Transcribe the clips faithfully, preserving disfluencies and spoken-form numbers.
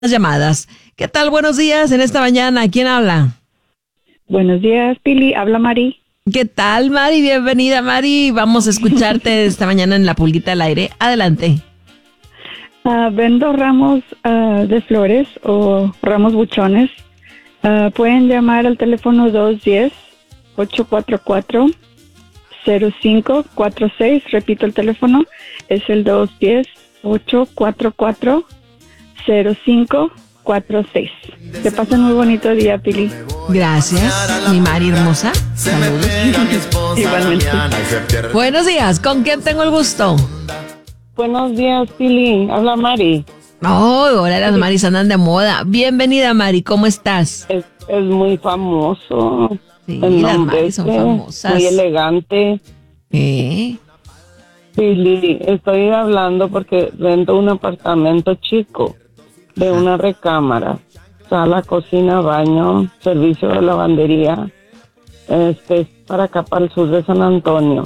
Las llamadas. ¿Qué tal? Buenos días en esta mañana. ¿Quién habla? Buenos días, Pili. Habla Mari. ¿Qué tal, Mari? Bienvenida, Mari. Vamos a escucharte esta mañana en La Pulguita al Aire. Adelante. Uh, vendo ramos uh, de flores o ramos buchones. Uh, pueden llamar al teléfono dos uno cero, ocho cuatro cuatro, cero cinco cuatro seis. Repito el teléfono. Es el dos uno cero, ocho cuatro cuatro, cero cinco cuatro seis. Que pasen muy bonito día, Pili. Gracias, mi Mari hermosa. Saludos. Igualmente. Buenos días. ¿Con quién tengo el gusto? Buenos días, Pili. Habla Mari. Oh, ahora las Maris andan de moda. Bienvenida, Mari. ¿Cómo estás? Es, es muy famoso. Sí, El las nombre Maris son es famosas. Muy elegante. ¿Eh? Pili, estoy hablando porque vendo un apartamento chico de una recámara, sala, cocina, baño, servicio de lavandería. Este es para acá, para el sur de San Antonio.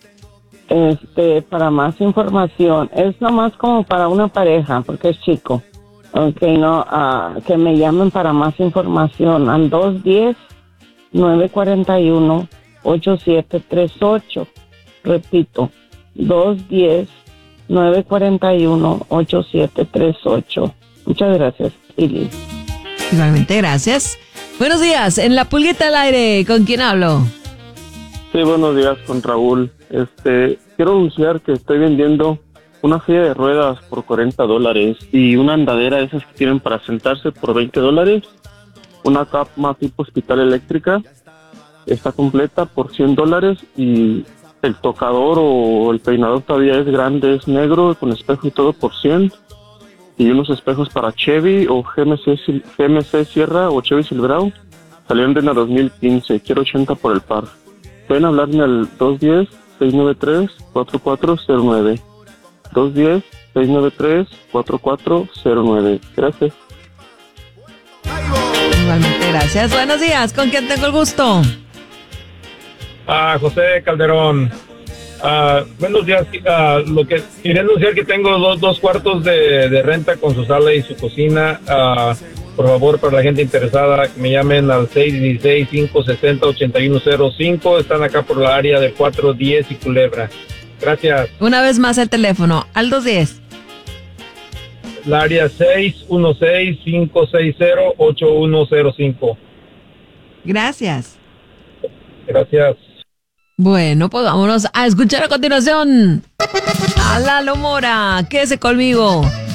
Este, para más información, es nomás como para una pareja, porque es chico. Ok, no, uh, que me llamen para más información al dos uno cero, nueve cuatro uno, ocho siete tres ocho. Repito, dos uno cero, nueve cuatro uno, ocho siete tres ocho. Muchas gracias, Pili. Igualmente, gracias. Buenos días, en La Pulguita al Aire. ¿Con quién hablo? Sí, buenos días, con Raúl. Este, quiero anunciar que estoy vendiendo una silla de ruedas por cuarenta dólares y una andadera de esas que tienen para sentarse por veinte dólares. Una cama tipo hospital eléctrica está completa por cien dólares y el tocador o el peinador todavía es grande, es negro, con espejo y todo por cien. Y unos espejos para Chevy o G M C, G M C Sierra o Chevy Silverado salieron de la dos mil quince, quiero ochenta por el par. Pueden hablarme al dos uno cero, seis nueve tres, cuatro cuatro cero nueve. dos uno cero, seis nueve tres, cuatro cuatro cero nueve. Gracias. Igualmente, gracias. Buenos días, ¿con quién tengo el gusto? Ah, José Calderón. Ah, buenos días. Ah, lo que quería anunciar que tengo dos, dos cuartos de, de renta con su sala y su cocina. Ah, por favor, para la gente interesada, que me llamen al seis uno seis, cinco seis cero, ocho uno cero cinco. Están acá por la área de cuatro diez y Culebra. Gracias. Una vez más el teléfono, al dos uno cero. La área seis uno seis, cinco seis cero, ocho uno cero cinco. Gracias. Gracias. Bueno, pues vámonos a escuchar a continuación a Lalo Mora. Quédese conmigo.